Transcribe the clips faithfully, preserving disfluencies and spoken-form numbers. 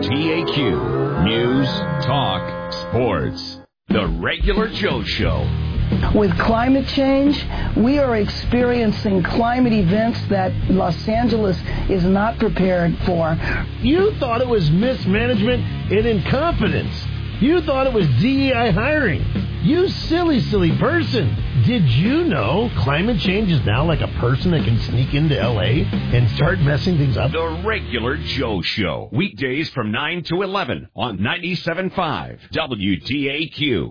T A Q. News, talk, sports. The Regular Joe Show. With climate change, we are experiencing climate events that Los Angeles is not prepared for. You thought it was mismanagement and incompetence. You thought it was D E I hiring. You silly, silly person. Did you know climate change is now like a person that can sneak into L A and start messing things up? The Regular Joe Show. Weekdays from nine to eleven on ninety-seven point five W T A Q.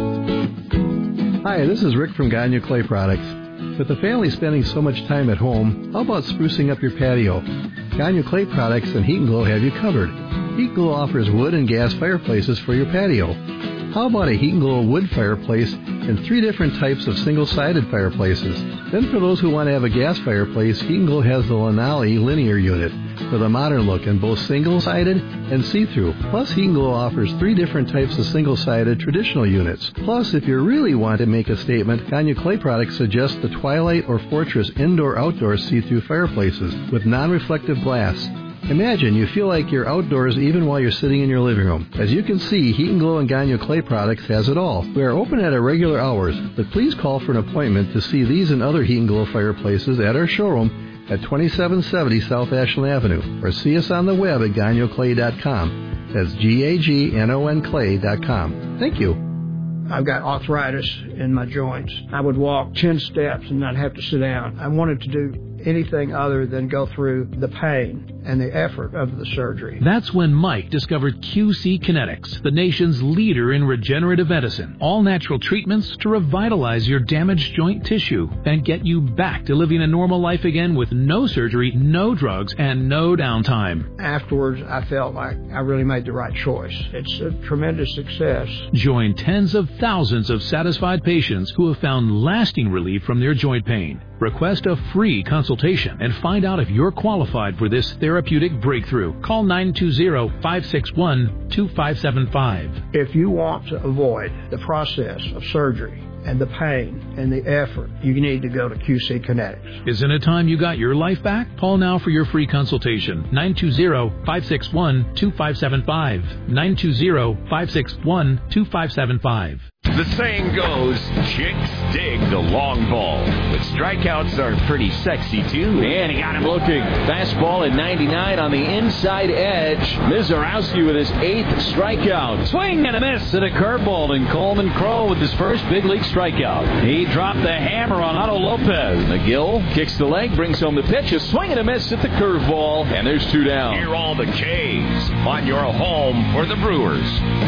Hi, this is Rick from Gagne Clay Products. With the family spending so much time at home, how about sprucing up your patio? Gagne Clay Products and Heat and Glow have you covered. Heat and Glow offers wood and gas fireplaces for your patio. How about a Heat and Glow wood fireplace and three different types of single-sided fireplaces? Then for those who want to have a gas fireplace, Heat and Glow has the Lanali linear unit with a modern look in both single-sided and see-through. Plus, Heat and Glow offers three different types of single-sided traditional units. Plus, if you really want to make a statement, Gagne Clay Products suggests the Twilight or Fortress indoor-outdoor see-through fireplaces with non-reflective glass. Imagine you feel like you're outdoors even while you're sitting in your living room. As you can see, Heat and Glow and Gagne Clay Products has it all. We are open at our regular hours, but please call for an appointment to see these and other Heat and Glow fireplaces at our showroom at twenty-seven seventy South Ashland Avenue, or see us on the web at gagnon clay dot com. That's G A G N O N clay dot com. Thank you. I've got arthritis in my joints. I would walk ten steps and not have to sit down. I wanted to do anything other than go through the pain and the effort of the surgery. That's when Mike discovered Q C Kinetics, the nation's leader in regenerative medicine. All natural treatments to revitalize your damaged joint tissue and get you back to living a normal life again with no surgery, no drugs, and no downtime. Afterwards, I felt like I really made the right choice. It's a tremendous success. Join tens of thousands of satisfied patients who have found lasting relief from their joint pain. Request a free consultation and find out if you're qualified for this therapeutic breakthrough. Call nine two zero, five six one, two five seven five. If you want to avoid the process of surgery and the pain and the effort, you need to go to Q C Kinetics. Isn't it time you got your life back? Call now for your free consultation. nine two zero, five six one, two five seven five. nine two zero, five six one, two five seven five. The saying goes, chicks dig the long ball. But strikeouts are pretty sexy, too. And he got him looking. Fastball at ninety-nine on the inside edge. Mizorowski with his eighth strikeout. Swing and a miss and a curveball. And Coleman Crow with his first big league strikeout. He dropped the hammer on Otto Lopez. McGill kicks the leg, brings home the pitch. A swing and a miss at the curveball. And there's two down. Hear all the K's on your home for the Brewers.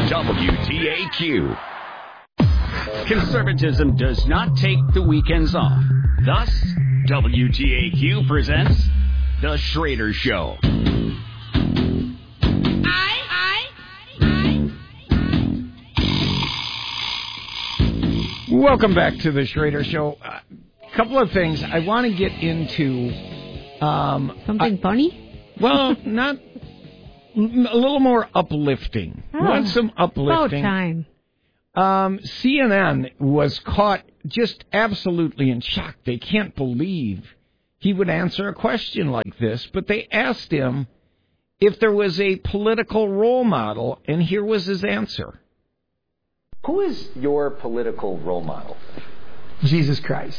W T A Q. Conservatism does not take the weekends off. Thus, W T A Q presents The Schrader Show. I, I, I. Welcome back to The Schrader Show. A uh, couple of things I want to get into. Um, Something I, funny? Well, not... a little more uplifting. Oh, Want some uplifting? About time. Um, C N N was caught just absolutely in shock. They can't believe he would answer a question like this, but they asked him if there was a political role model, and here was his answer. Who is your political role model? Jesus Christ.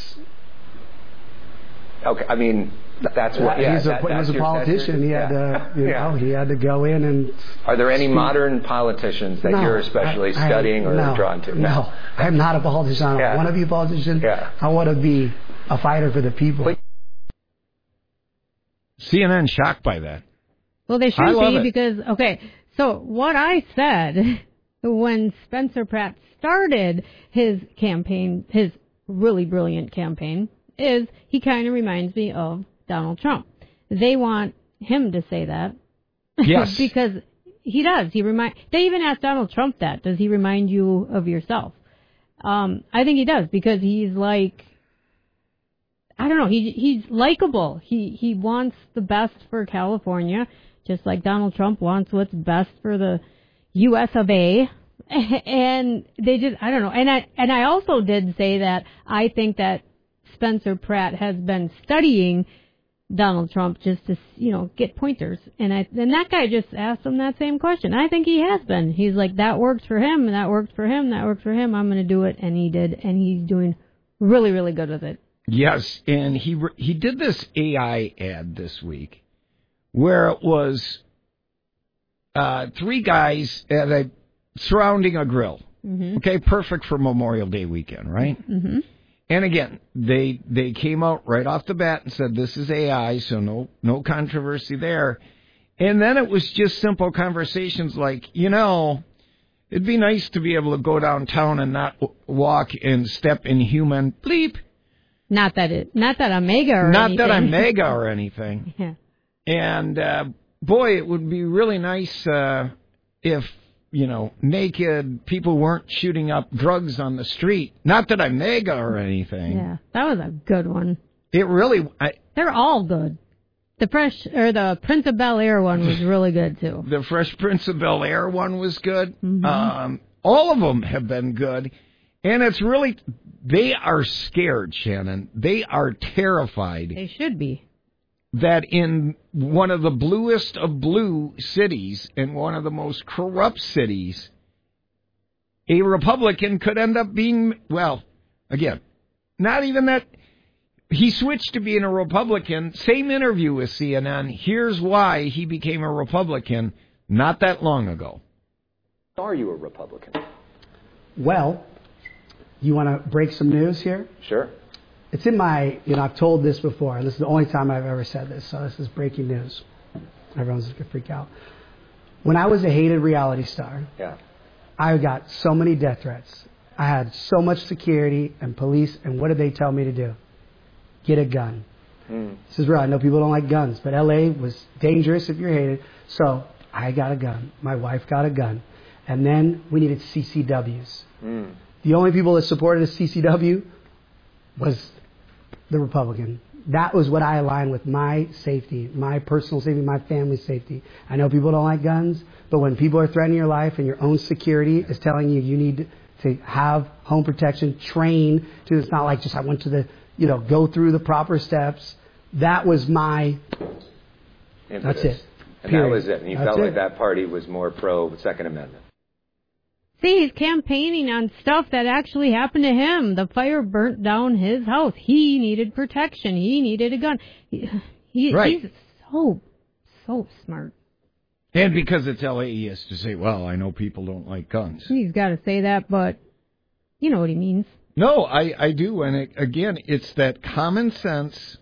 Okay, I mean, that's what. Yeah, he's a, that, he was a politician. He had yeah. to, you yeah. know, he had to go in and. Are there any speak. modern politicians that no, you're especially I, I, studying or no, drawn to? No, no, I'm not a politician. I don't yeah. want to be a politician. Yeah. I want to be a fighter for the people. But C N N shocked by that. Well, they should I love be it. because, okay, so what I said when Spencer Pratt started his campaign, his really brilliant campaign, is he kind of reminds me of Donald Trump. They want him to say that. Yes. Because he does. He remind. They even asked Donald Trump that. Does he remind you of yourself? Um, I think he does because he's like, I don't know, he he's likable. He he wants the best for California, just like Donald Trump wants what's best for the U S of A. And they just, I don't know. And I and I also did say that I think that Spencer Pratt has been studying Donald Trump just to, you know, get pointers. And I and that guy just asked him that same question. I think he has been. He's like, that works for him, and that works for him, that works for him. I'm going to do it, and he did, and he's doing really, really good with it. Yes, and he re- he did this A I ad this week where it was uh, three guys at a surrounding a grill. Mm-hmm. Okay, perfect for Memorial Day weekend, right? Mm-hmm. And again, they they came out right off the bat and said this is A I, so no no controversy there. And then it was just simple conversations like, you know, it'd be nice to be able to go downtown and not w- walk and step in human bleep. Not that it, not that I'm mega or Not anything. that I'm mega or anything. Yeah. And uh, boy, it would be really nice uh, if, you know, naked people weren't shooting up drugs on the street. Not that I'm mega or anything. Yeah, that was a good one. It really... I, They're all good. The Fresh, or the Prince of Bel-Air one was really good, too. The Fresh Prince of Bel-Air one was good. Mm-hmm. Um, all of them have been good. And it's really... They are scared, Shannon. They are terrified. They should be. That in one of the bluest of blue cities, in one of the most corrupt cities, a Republican could end up being, well, again, not even that. He switched to being a Republican. Same interview with C N N. Here's why he became a Republican not that long ago. Are you a Republican? Well, you want to break some news here? Sure. It's in my, you know, I've told this before. This is the only time I've ever said this, so this is breaking news. Everyone's going to freak out. When I was a hated reality star, yeah, I got so many death threats. I had so much security and police, and what did they tell me to do? Get a gun. Mm. This is real. I know people don't like guns, but L A was dangerous if you're hated. So I got a gun. My wife got a gun. And then we needed C C Ws. Mm. The only people that supported a C C W was the Republican. That was what I aligned with, my safety, my personal safety, my family's safety. I know people don't like guns, but when people are threatening your life and your own security is telling you you need to have home protection, train to, it's not like just I went to the, you know, go through the proper steps. That was my, Impetus. That's it. And Period. that was it. And you That's felt it. like that party was more pro Second Amendment. See, he's campaigning on stuff that actually happened to him. The fire burnt down his house. He needed protection. He needed a gun. He, he, Right. He's so, so smart. And because it's L A, he has to say, well, I know people don't like guns. He's got to say that, but you know what he means. No, I, I do. And it, again, it's that common sense.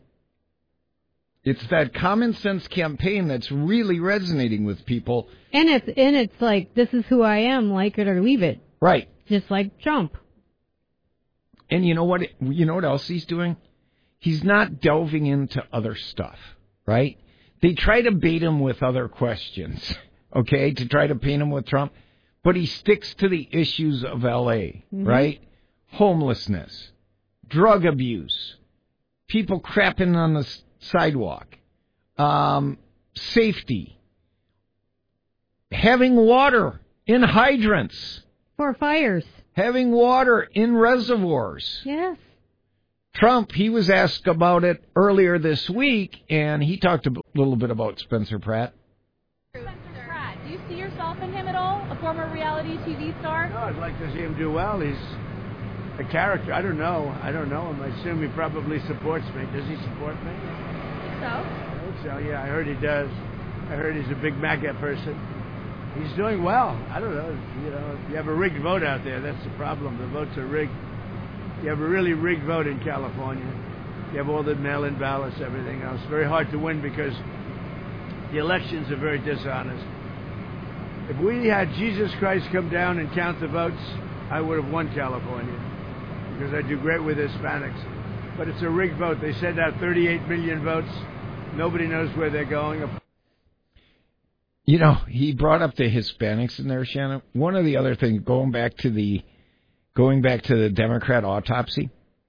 It's that common sense campaign that's really resonating with people. And it's and it's like, this is who I am, like it or leave it. Right. Just like Trump. And you know what? You know what else he's doing? He's not delving into other stuff, right? They try to bait him with other questions, okay, to try to paint him with Trump. But he sticks to the issues of L A, Mm-hmm. right? Homelessness, drug abuse, people crapping on the s- sidewalk, um, safety, having water in hydrants, For fires. having water in reservoirs. Yes. Trump, he was asked about it earlier this week, and he talked a b- little bit about Spencer Pratt. Spencer Pratt, do you see yourself in him at all? A former reality T V star? No, I'd like to see him do well. He's a character. I don't know. I don't know him. I assume he probably supports me. Does he support me? So? I think so, yeah. I heard he does. I heard he's a big MAGA person. He's doing well. I don't know. You know, you have a rigged vote out there. That's the problem. The votes are rigged. You have a really rigged vote in California. You have all the mail-in ballots, everything else. Very hard to win because the elections are very dishonest. If we had Jesus Christ come down and count the votes, I would have won California because I do great with Hispanics. But it's a rigged vote. They send out thirty-eight million votes. Nobody knows where they're going. You know, he brought up the Hispanics in there, Shannon. One of the other things, going back to the going back to the Democrat autopsy.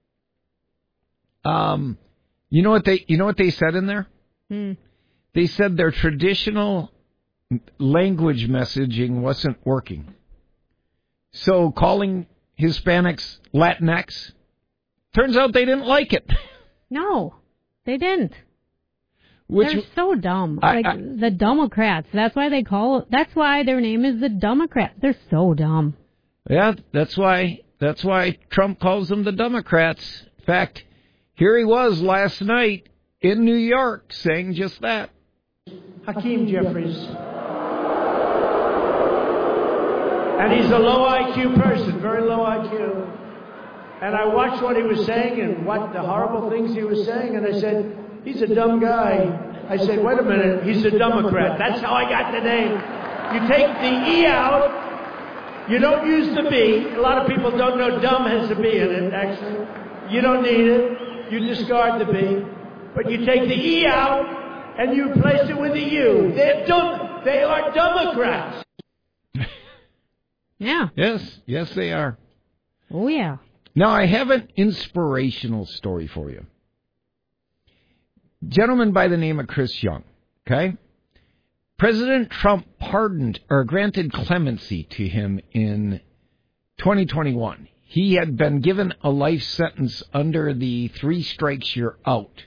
Um, you know what they you know what they said in there? Hmm. They said their traditional language messaging wasn't working. So calling Hispanics Latinx, turns out they didn't like it. No, they didn't. Which, They're so dumb. I, like I, the Democrats. That's why they call. That's why their name is the Democrats. They're so dumb. Yeah, that's why. That's why Trump calls them the Democrats. In fact, here he was last night in New York saying just that. Hakeem Jeffries. And he's a low I Q person, very low I Q. And I watched what he was saying and what the horrible things he was saying, and I said, he's a dumb guy. I said, wait a minute, he's a Democrat. That's how I got the name. You take the E out, you don't use the B. A lot of people don't know dumb has a B in it, actually. You don't need it. You discard the B. But you take the E out and you replace it with a U. They're dumb. They are Democrats. Yeah. Yes, yes they are. Oh, yeah. Now, I have an inspirational story for you. Gentleman by the name of Chris Young, okay? President Trump pardoned or granted clemency to him in twenty twenty-one. He had been given a life sentence under the three strikes you're out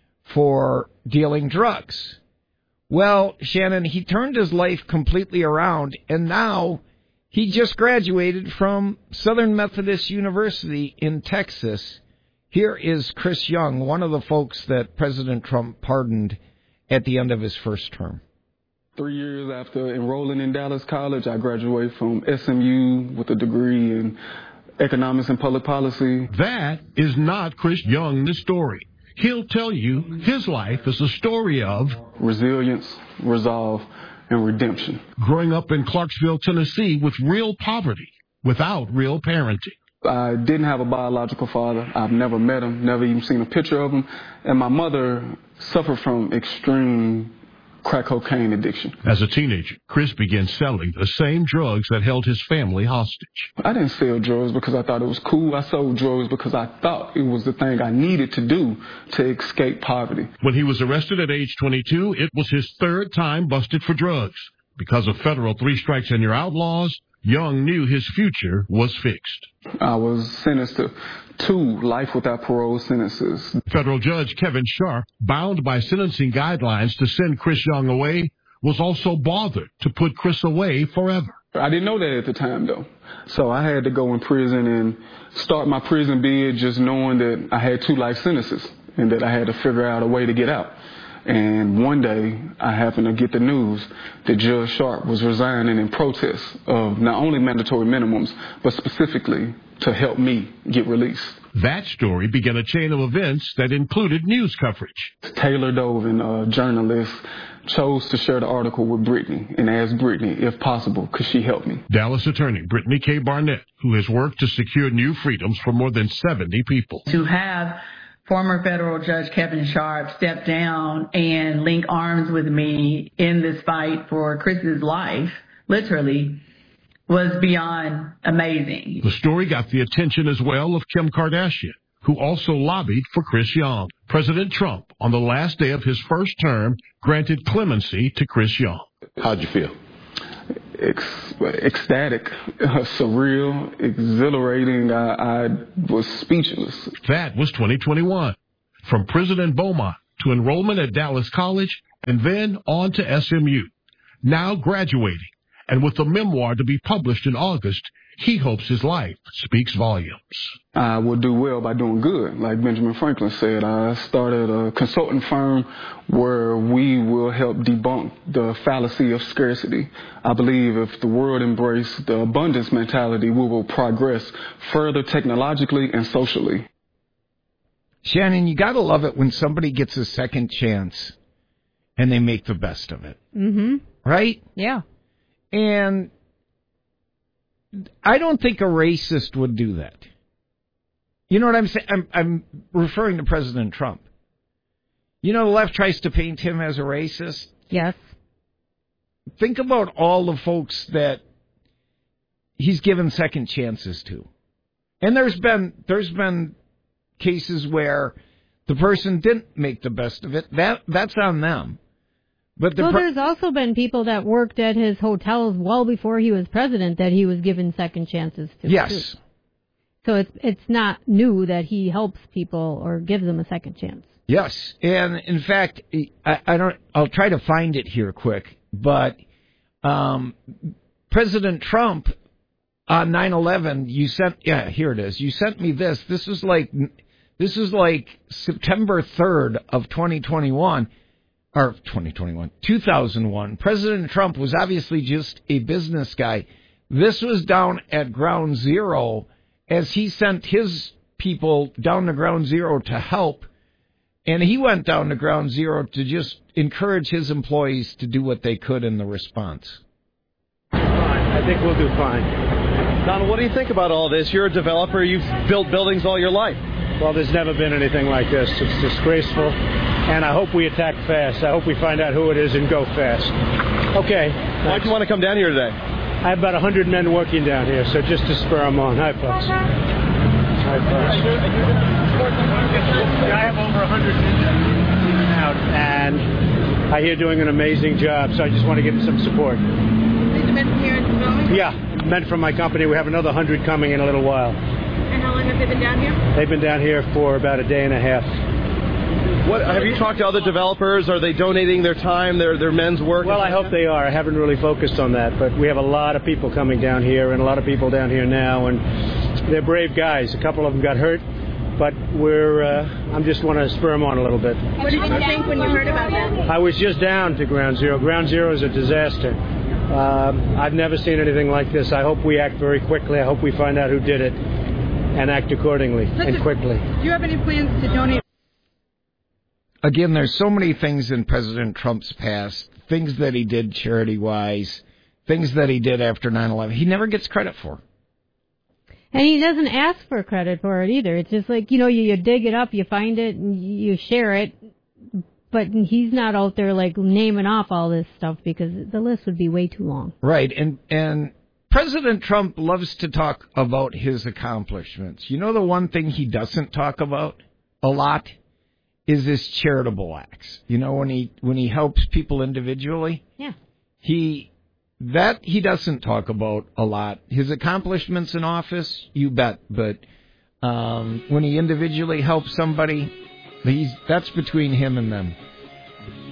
for dealing drugs. Well, Shannon, he turned his life completely around, and now he just graduated from Southern Methodist University in Texas. Here is Chris Young, one of the folks that President Trump pardoned at the end of his first term. Three years after enrolling in Dallas College, I graduated from S M U with a degree in economics and public policy. That is not Chris Young, the story. He'll tell you his life is a story of resilience, resolve, and redemption. Growing up in Clarksville, Tennessee, with real poverty, without real parenting. I didn't have a biological father. I've never met him, never even seen a picture of him. And my mother suffered from extreme crack cocaine addiction. As a teenager, Chris began selling the same drugs that held his family hostage. I didn't sell drugs because I thought it was cool. I sold drugs because I thought it was the thing I needed to do to escape poverty. When he was arrested at age twenty-two, it was his third time busted for drugs. Because of federal three strikes and you're outlaws, Young knew his future was fixed. I was sentenced to two life without parole sentences. Federal Judge Kevin Sharp, bound by sentencing guidelines to send Chris Young away, was also bothered to put Chris away forever. I didn't know that at the time, though. So I had to go in prison and start my prison bid just knowing that I had two life sentences and that I had to figure out a way to get out. And one day, I happened to get the news that Judge Sharp was resigning in protest of not only mandatory minimums, but specifically to help me get released. That story began a chain of events that included news coverage. Taylor Dovin, a journalist, chose to share the article with Brittany and asked Brittany, if possible, could she help me? Dallas attorney Brittany K. Barnett, who has worked to secure new freedoms for more than seventy people. To have former federal judge Kevin Sharp step down and link arms with me in this fight for Chris's life, literally, was beyond amazing. The story got the attention as well of Kim Kardashian, who also lobbied for Chris Young. President Trump, on the last day of his first term, granted clemency to Chris Young. How'd you feel? Ec- ecstatic, uh, surreal, exhilarating. I, I was speechless. That was twenty twenty-one. From President Beaumont to enrollment at Dallas College and then on to S M U. Now graduating, and with a memoir to be published in August, he hopes his life speaks volumes. I will do well by doing good. Like Benjamin Franklin said, I started a consulting firm where we will help debunk the fallacy of scarcity. I believe if the world embraced the abundance mentality, we will progress further technologically and socially. Shannon, you got to love it when somebody gets a second chance and they make the best of it. Mm-hmm. Right? Yeah. And I don't think a racist would do that. You know what I'm saying? I'm, I'm referring to President Trump. You know, the left tries to paint him as a racist. Yes. Think about all the folks that he's given second chances to. And there's been there's been cases where the person didn't make the best of it. That that's on them. But the well, pre- there's also been people that worked at his hotels well before he was president that he was given second chances to. Yes. Too. So it's it's not new that he helps people or gives them a second chance. Yes, and in fact, I, I don't. I'll try to find it here quick, but um, President Trump on nine eleven, you sent. Yeah, here it is. You sent me this. This was like this was like September third of twenty twenty-one, or twenty twenty-one, two thousand one. President Trump was obviously just a business guy. This was down at Ground Zero as he sent his people down to Ground Zero to help. And he went down to Ground Zero to just encourage his employees to do what they could in the response. Fine. I think we'll do fine. Donald, what do you think about all this? You're a developer. You've built buildings all your life. Well, there's never been anything like this. It's disgraceful. And I hope we attack fast. I hope we find out who it is and go fast. Okay. Why'd you want to come down here today? I have about one hundred men working down here, so just to spur them on. Hi, folks. Hi, folks. I have over one hundred men out, and I hear doing an amazing job, so I just want to give them some support. These are men from here in Development? Yeah, men from my company. We have another one hundred coming in a little while. And how long have they been down here? They've been down here for about a day and a half. What, have you talked to other developers? Are they donating their time, their their men's work? Well, I hope they are. I haven't really focused on that, but we have a lot of people coming down here and a lot of people down here now, and they're brave guys. A couple of them got hurt, but we're. Uh, I'm just want to spur them on a little bit. What did you think when you heard about that? I was just down to Ground Zero. Ground Zero is a disaster. Um, I've never seen anything like this. I hope we act very quickly. I hope we find out who did it and act accordingly and quickly. Do you have any plans to donate? Again, there's so many things in President Trump's past, things that he did charity-wise, things that he did after nine eleven. He never gets credit for. And he doesn't ask for credit for it either. It's just like, you know, you, you dig it up, you find it, and you share it. But he's not out there, like, naming off all this stuff because the list would be way too long. Right. And, and President Trump loves to talk about his accomplishments. You know the one thing he doesn't talk about a lot? Is his charitable acts. You know, when he when he helps people individually? Yeah. He that he doesn't talk about a lot. His accomplishments in office, you bet, but um, when he individually helps somebody, he's that's between him and them.